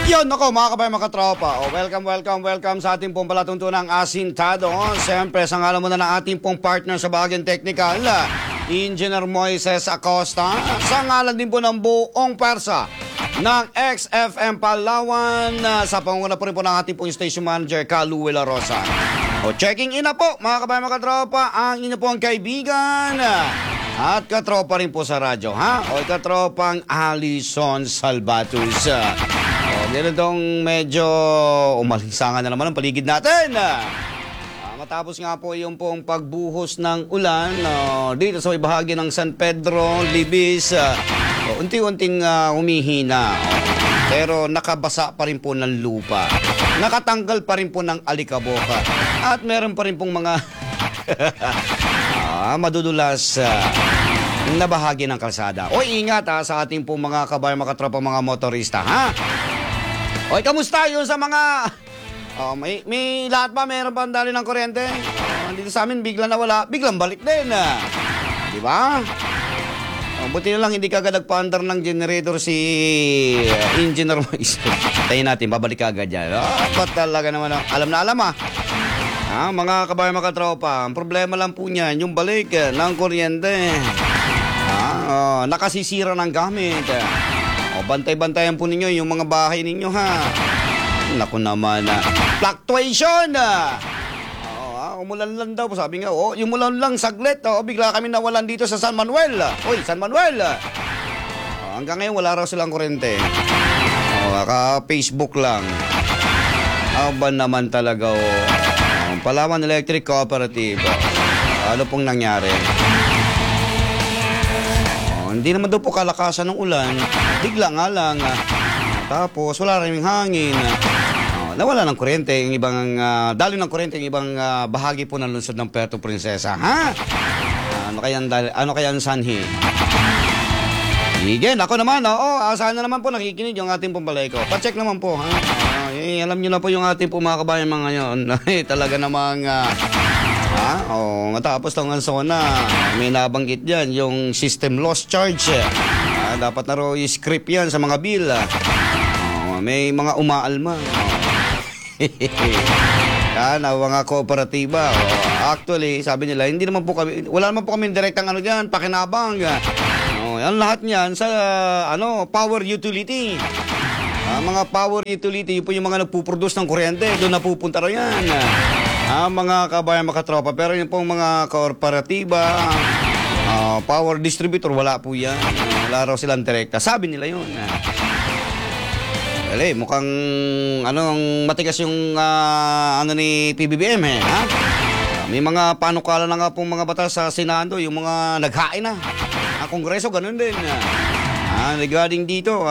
Yun, ako mga kabayan, mga katropa. Welcome sa ating pong palatuntunang Asintado. Siyempre, sa ngalan muna ng ating pong partner sa bahagyang technical, Engineer Moises Acosta. Sa ngalan din po ng buong persa ng XFM Palawan. Sa panguna po rin po ng ating pong station manager, Kalu La Rosa. Checking in na po mga kabayan, mga katropa, ang inyo pong kaibigan at katropa rin po sa radyo, katropang Alison Salvatus. Meron dong medyo umalisangan na naman ang paligid natin. Matapos nga po yung pong pagbuhos ng ulan dito sa may bahagi ng San Pedro, Libis, unti-unting humihina. Pero nakabasa pa rin po ng lupa. Nakatanggal pa rin po ng alikabok. At meron pa rin pong mga madudulas na bahagi ng kalsada. Ingat sa ating pong mga kabayan, mga katropa, mga motorista, kamusta yun sa mga... may lahat ba? Meron ba ang dali ng kuryente? Dito sa amin, biglang nawala, biglang balik din. Di ba? Buti na lang, hindi kagad nagpa-under ng generator si Engineer Moises. Tayo natin, babalik kagad yan. Ba't talaga naman, alam na alam mga kabayan, mga katropa, ang problema lang po niyan, yung balik ng kuryente. Nakasisira ng gamit. Bantay-bantayan po ninyo yung mga bahay ninyo, Naku naman, fluctuation. Umulan lang daw, sabi nga, yung umulan lang saglit, bigla kami nawalan dito sa San Manuel. San Manuel. Hanggang ngayon wala raw silang kurente. Ka-Facebook lang. Aba naman talaga, Palawan Electric Cooperative. Ano pong nangyari? Hindi naman daw po kalakasan ng ulan. Bigla nga lang. Tapos wala rin hangin. Nawala ng kuryente yung ibang daloy ng kuryente yung ibang bahagi po ng lungsod ng Puerto Princesa. Ano kaya ang sanhi? Again, ako naman, sana naman po nakikinig yung ating pong balay ko. Pa-check naman po, alam niyo na po yung ating pong mga kabayan mga ngayon. Talaga namang matapos tong zona, may nabanggit diyan yung system loss charge. Dapat na raw i-script yan sa mga bill. May mga umaalma. Mga kooperatiba. Actually, sabi nila, wala naman po kami direktang diyan, pakinabang. Yan lahat niyan sa power utility. Mga power utility po yung mga nagpuproduce ng kuryente, doon napupunta raw yan. Mga kabayan, mga katropa, pero yung pong mga kooperatiba, power distributor, wala po yan. Wala raw silang direkta. Sabi nila yun. Mukhang matigas yung ni PBBM May mga panukala na nga pong mga batas sa Senado, yung mga naghain na. Ang Kongreso, ganun din. Regarding dito,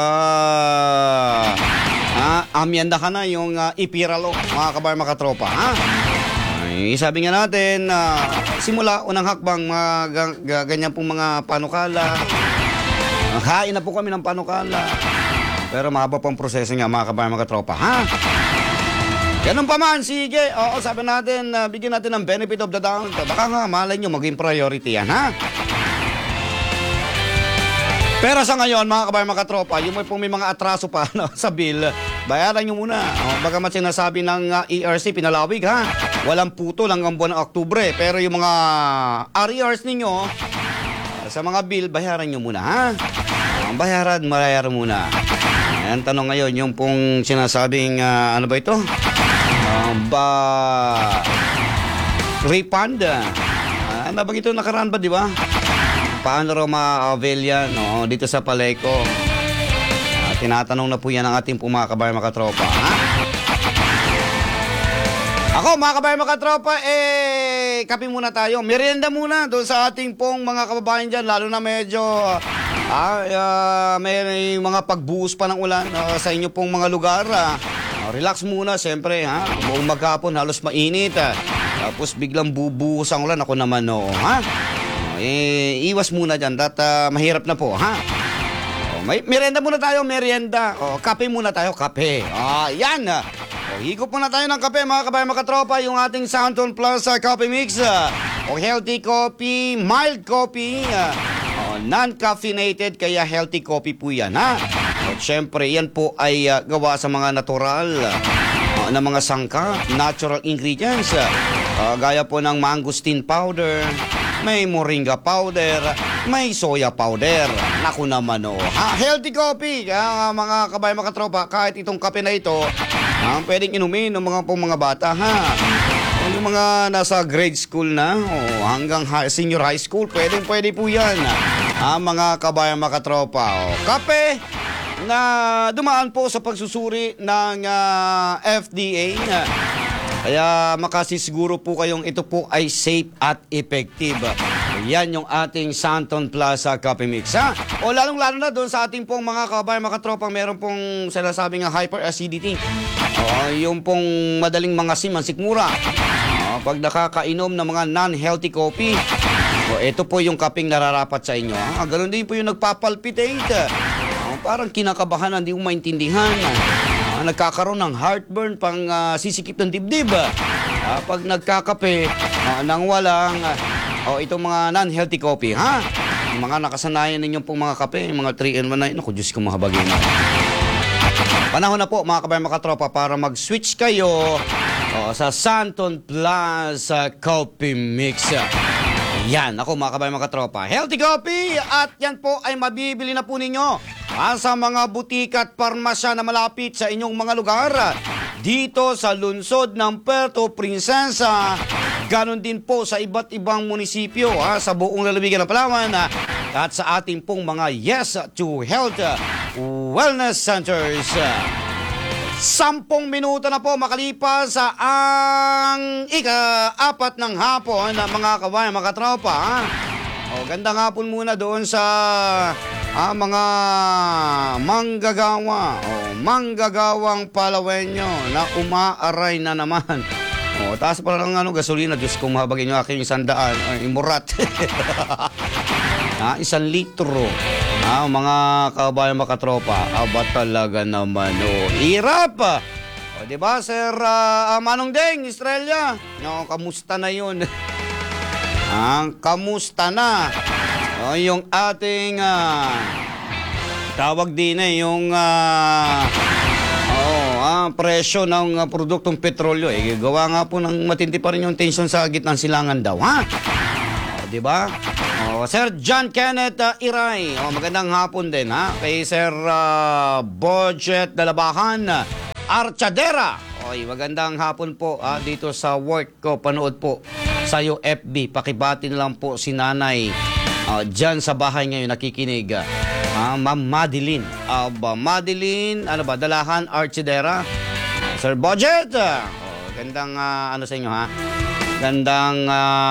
amyanda ka na yung IPIRA law, mga kabayan, mga katropa. Sabi nga natin, simula unang hakbang, ganyan pong mga panukala. Hain na po kami ng panukala. Pero mahaba pang proseso nga, mga kabayan, mga tropa, Ganun pa man, sige. Sabi natin, bigyan natin ng benefit of the doubt. Baka nga, malay nyo, maging priority yan, Pero sa ngayon, mga kabayan, mga tropa, yung may mga atraso pa sa bill, bayaran nyo muna. Bagamat sinasabi ng ERC, pinalawig, Walang putol hanggang buwan ng Oktubre. Pero yung mga arrears ninyo, sa mga bill, bayaran nyo muna, Bayaran muna. Ang tanong ngayon, yung pong sinasabing, ano ba ito? Refund. Ano ba ito, nakaraan ba, di ba? Paano raw ma-avail yan dito sa Paleco? Tinatanong na po yan ng ating mga kabayan, mga katropa. Ako, mga kabayan, mga katropa, kape muna tayo. Merienda muna doon sa ating pong mga kababayan dyan, lalo na medyo may mga pagbuhos pa ng ulan sa inyo pong mga lugar. Relax muna, siyempre, buong maghapon halos mainit. Tapos biglang bubuhos ang ulan. Ako naman, iwas muna dyan, mahirap na po, merienda muna tayo, merienda. Kape muna tayo, kape. Yan. Higop muna tayo ng kape, mga kabayan, mga katropa. Yung ating Santon Plus Coffee Mix. Healthy coffee, mild coffee. Non-caffeinated, kaya healthy coffee po yan, At syempre, yan po ay gawa sa mga natural na mga sangka, natural ingredients. Gaya po ng mangosteen powder, may moringa powder, may soya powder. Naku naman healthy coffee. Kaya mga kabayan, mga katropa, kahit itong kape na ito, pwedeng inumin ng mga bata Yung mga nasa grade school na hanggang senior high school, pwede po yan. Mga kabayan, mga katropa. Kape na dumaan po sa pagsusuri ng FDA. Kaya makasisiguro po kayong ito po ay safe at effective. Yan yung ating Santon Plaza Coffee Mix. Lalong-lalo na doon sa ating pong mga kabayan, mga tropang meron pong sinasabing hyperacidity. Yung pong madaling mangasim, sikmura. Pag nakakainom ng mga non-healthy coffee, ito po yung kaping nararapat sa inyo. Ganun din po yung nagpapalpitate. Parang kinakabahan, hindi mo maintindihan. Nagkakaroon ng heartburn, pang sisikip ng dibdib. Pag nagkakape nang walang itong mga non-healthy coffee, mga nakasanayan ninyong pong mga kape, mga 3-in-1 na, naku, Diyos ko, mahabagin. Panahon na po, mga kabayan, mga tropa, para mag-switch kayo sa Santon Plaza Coffee Mix. Yan, ako mga kabayan, mga tropa, healthy coffee, at yan po ay mabibili na po ninyo sa mga butika at parmasya na malapit sa inyong mga lugar dito sa lungsod ng Puerto Princesa. Ganon din po sa iba't ibang munisipyo sa buong lalawigan ng Palawan at sa ating pong mga Yes to Health Wellness Centers. 10 minuto na po makalipas sa ang ika-4 ng hapon na mga kabayan, mga tropa. Gandang hapon muna doon sa mga manggagawang Palawenyo na umaaray na naman. Taas pa lang gasolina, Diyos ko, mahabagin nyo aking 100, imurat. 1 litro. Mga kabayan, mga tropa, aba talaga naman, hirap. Diba, Sir Manong Deng, Estrella? Kamusta na yun? Kamusta na? Yung ating tawag din yung presyo ng produktong petrolyo. Gawa nga po ng matindi pa rin yung tension sa gitnang silangan daw, diba? Sir John Kenneth Iray, magandang hapon din kay Sir Budget Dalabahan Archadera. Magandang hapon po dito sa work ko. Panood po sa UFB. Pakibatin lang po si nanay dyan sa bahay ngayon nakikinig. Ma'am Madeline. Madeline, Dalahan Archadera. Sir Budget. Gandang sa inyo Gandang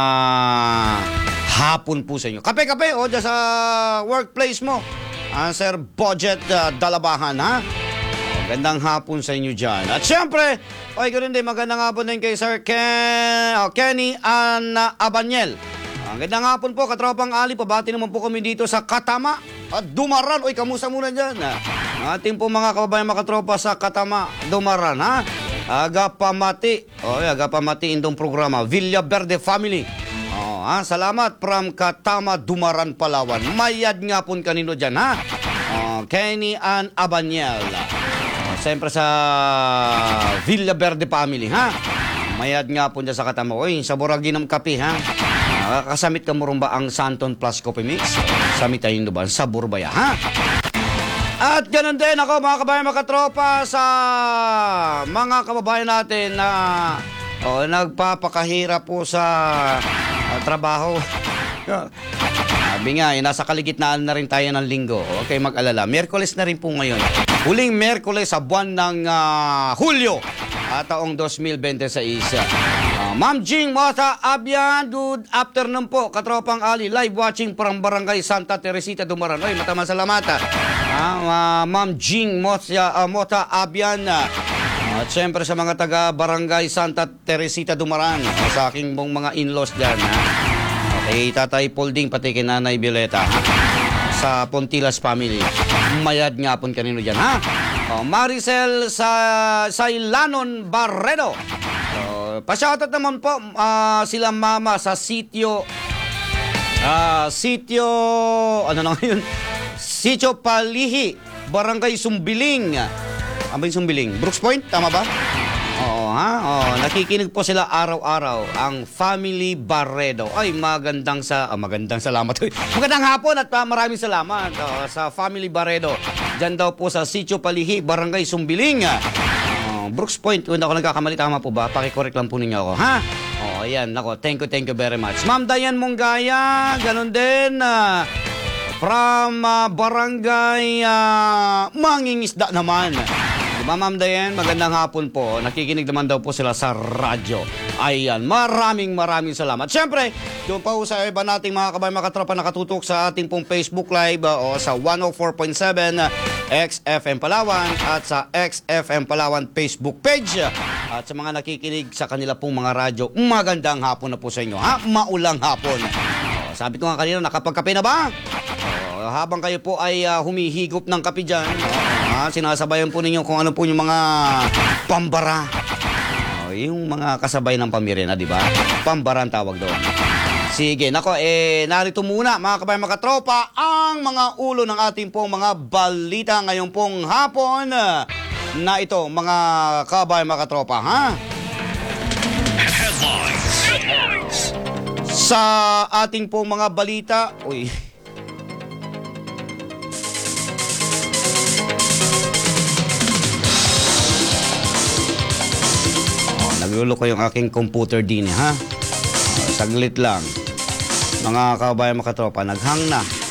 hapon po sa inyo. Kape-kape dyan sa workplace mo. Sir Budget Dalabahan gandang hapon sa inyo dyan. At syempre, ganoon din, magandang hapon din kay Sir Kenny Abanyel. Gandang hapon po, Katropang Ali. Pabati naman po kami dito sa Katama at Dumaran. Kamusta muna dyan? Ating po mga kababayan, mga katropa sa Katama, Dumaran, Agapamati. Agapamati indong programa. Villa Verde Family. Salamat from Katama, Dumaran, Palawan. Mayad nga po kanino dyan, Kenny Abanyel. Siyempre sa Villa Verde Family, Mayad nga po dyan sa Katama. Sa Boragi ng Kape, kasamit ka mo rin ba ang Santon Plus Coffee Mix? Samit tayo ba sa Burbaya, At ganun din ako, mga kabayan, mga katropa, sa mga kababayan natin na nagpapakahirap po sa trabaho. Sabi nga, nasa kaligitnaan na rin tayo ng linggo. Okay, mag-alala. Miyerkules na rin po ngayon. Huling Miyerkules sa buwan ng Hulyo taong 2026. Ma'am Jing Mota Abian, good afternoon po. Katropang Ali, live watching from Barangay Santa Teresita, Dumaran. Matamang salamat. Ma'am Jing Mota Abian. At syempre sa mga taga Barangay Santa Teresita, Dumaran. Sa aking mga in-laws dyan. Kay Tatay Polding, pati kay Nanay Violeta. Sa Pontilas family. Mayad nga po kanino dyan, Maricel Sailanon Barredo. Pa-shoutout naman po sila mama sa sitio Sitio Palihi, Barangay Sumbiling. Ano ba yung Sumbiling? Brooks Point, tama ba? Oo, ha? Oo, nakikinig po sila araw-araw ang Family Barredo. Ay, magandang salamat. Magandang hapon at maraming salamat sa Family Barredo. Diyan daw po sa Sitio Palihi, Barangay Sumbiling. Brooks Point, kung ako nagkakamali, tama po ba? Pakicorrect lang po ninyo ako, ha? Ayan, nako, thank you very much. Ma'am Dayan Monggaya, ganun din. From Barangay Mangingisda naman. Diba, Ma'am Dayan? Magandang hapon po. Nakikinig naman daw po sila sa radyo. Ayan, maraming salamat. Siyempre, doon pa po sa iba nating mga kabayan makatropa nakatutok sa ating pong Facebook Live o sa 104.7 XFM Palawan at sa XFM Palawan Facebook page. At sa mga nakikinig sa kanila pong mga radyo, magandang hapon na po sa inyo, ha? Maulang hapon. Sabi ko nga kanina, nakapagkape na ba? Habang kayo po ay humihigop ng kape dyan, sinasabayan po ninyo kung ano po yung mga pambara. Yung mga kasabay ng pamirena, di ba? Pambara ang tawag doon. Sige, nako, narito muna mga kabayan makatropa ang mga ulo ng ating pong mga balita ngayong pong hapon na ito, mga kabayan makatropa, ha? Headlines. Sa ating pong mga balita, nagulo ko yung aking computer din, ha? Saglit lang. Mga kabayan makatropa, naghang na.